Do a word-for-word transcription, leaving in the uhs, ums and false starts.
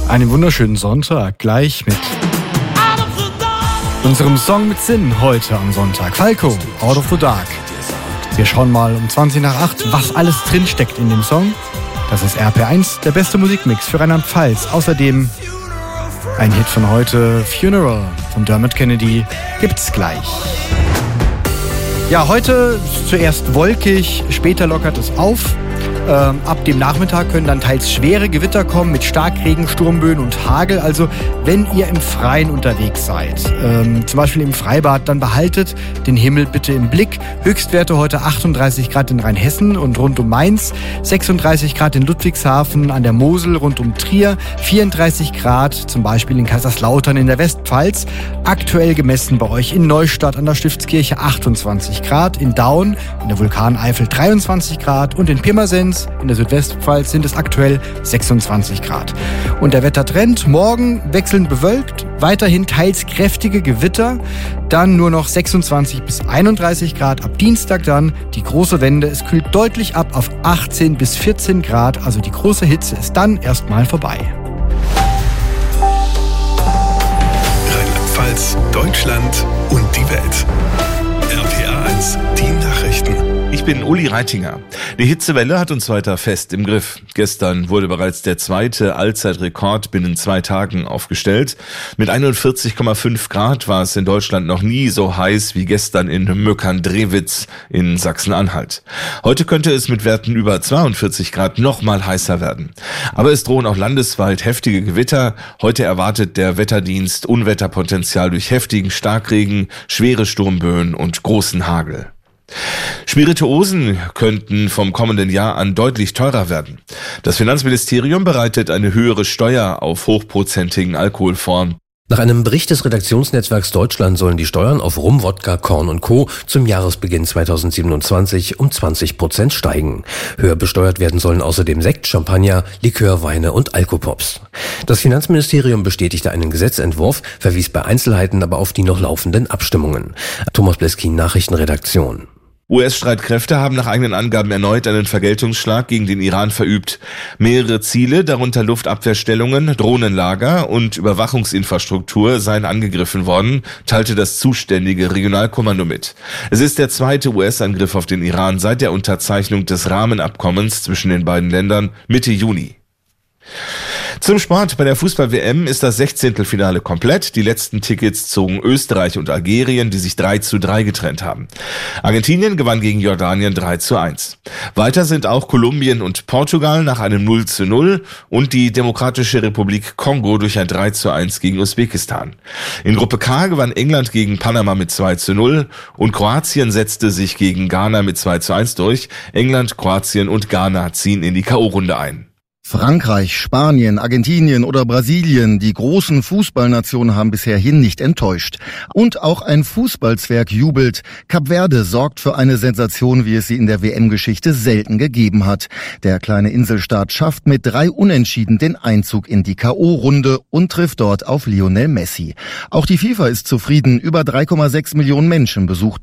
Einen wunderschönen Sonntag, gleich mit unserem Song mit Sinn heute am Sonntag. Falco, Out of the Dark. Wir schauen mal um zwanzig nach acht, was alles drinsteckt in dem Song. Das ist R P eins, der beste Musikmix für Rheinland-Pfalz. Außerdem ein Hit von heute, Funeral von Dermot Kennedy, gibt's gleich. Ja, heute zuerst wolkig, später lockert es auf. Ähm, ab dem Nachmittag können dann teils schwere Gewitter kommen mit Starkregen, Sturmböen und Hagel. Also wenn ihr im Freien unterwegs seid, ähm, zum Beispiel im Freibad, dann behaltet den Himmel bitte im Blick. Höchstwerte heute achtunddreißig Grad in Rheinhessen und rund um Mainz, sechsunddreißig Grad in Ludwigshafen an der Mosel rund um Trier, vierunddreißig Grad zum Beispiel in Kaiserslautern in der Westpfalz. Aktuell gemessen bei euch in Neustadt an der Stiftskirche achtundzwanzig Grad, in Daun in der Vulkaneifel dreiundzwanzig Grad und in Pirmasens in der Südwestpfalz sind es aktuell sechsundzwanzig Grad. Und der Wettertrend: morgen wechselnd bewölkt, weiterhin teils kräftige Gewitter, dann nur noch sechsundzwanzig bis einunddreißig Grad. Ab Dienstag dann die große Wende. Es kühlt deutlich ab auf achtzehn bis vierzehn Grad. Also die große Hitze ist dann erstmal vorbei. Rheinland-Pfalz, Deutschland und die Welt. R P A eins, die Nachrichten. Ich bin Uli Reitinger. Die Hitzewelle hat uns weiter fest im Griff. Gestern wurde bereits der zweite Allzeitrekord binnen zwei Tagen aufgestellt. Mit einundvierzig Komma fünf Grad war es in Deutschland noch nie so heiß wie gestern in Möckern-Drewitz in Sachsen-Anhalt. Heute könnte es mit Werten über zweiundvierzig Grad noch mal heißer werden. Aber es drohen auch landesweit heftige Gewitter. Heute erwartet der Wetterdienst Unwetterpotenzial durch heftigen Starkregen, schwere Sturmböen und großen Hagel. Spirituosen könnten vom kommenden Jahr an deutlich teurer werden. Das Finanzministerium bereitet eine höhere Steuer auf hochprozentigen Alkohol vor. Nach einem Bericht des Redaktionsnetzwerks Deutschland sollen die Steuern auf Rum, Wodka, Korn und Co. zum Jahresbeginn zweitausendsiebenundzwanzig um zwanzig Prozent steigen. Höher besteuert werden sollen außerdem Sekt, Champagner, Likör, Weine und Alkopops. Das Finanzministerium bestätigte einen Gesetzentwurf, verwies bei Einzelheiten aber auf die noch laufenden Abstimmungen. Thomas Bleskin, Nachrichtenredaktion. U S-Streitkräfte haben nach eigenen Angaben erneut einen Vergeltungsschlag gegen den Iran verübt. Mehrere Ziele, darunter Luftabwehrstellungen, Drohnenlager und Überwachungsinfrastruktur, seien angegriffen worden, teilte das zuständige Regionalkommando mit. Es ist der zweite U S-Angriff auf den Iran seit der Unterzeichnung des Rahmenabkommens zwischen den beiden Ländern Mitte Juni. Zum Sport. Bei der Fußball-W M ist das Sechzehntelfinale komplett. Die letzten Tickets zogen Österreich und Algerien, die sich drei zu drei getrennt haben. Argentinien gewann gegen Jordanien drei zu eins. Weiter sind auch Kolumbien und Portugal nach einem null zu null und die Demokratische Republik Kongo durch ein drei zu eins gegen Usbekistan. In Gruppe K gewann England gegen Panama mit zwei zu null und Kroatien setzte sich gegen Ghana mit zwei zu eins durch. England, Kroatien und Ghana ziehen in die K O-Runde ein. Frankreich, Spanien, Argentinien oder Brasilien, die großen Fußballnationen haben bisherhin nicht enttäuscht. Und auch ein Fußballzwerg jubelt. Kap Verde sorgt für eine Sensation, wie es sie in der W M-Geschichte selten gegeben hat. Der kleine Inselstaat schafft mit drei Unentschieden den Einzug in die K O-Runde und trifft dort auf Lionel Messi. Auch die FIFA ist zufrieden. Über drei Komma sechs Millionen Menschen besuchten